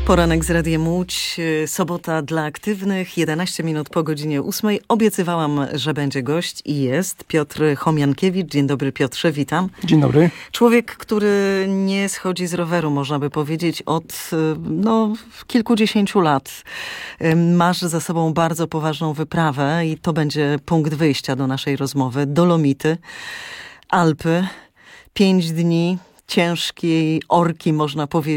Poranek z Radiem Łódź, sobota dla aktywnych, 11 minut po godzinie 8. Obiecywałam, że będzie gość i jest Piotr Chomiankiewicz. Dzień dobry, Piotrze, witam. Dzień dobry. Człowiek, który nie schodzi z roweru, można by powiedzieć, od kilkudziesięciu lat. Masz za sobą bardzo poważną wyprawę i to będzie punkt wyjścia do naszej rozmowy. Dolomity, Alpy, 5 dni ciężkiej orki, można powiedzieć.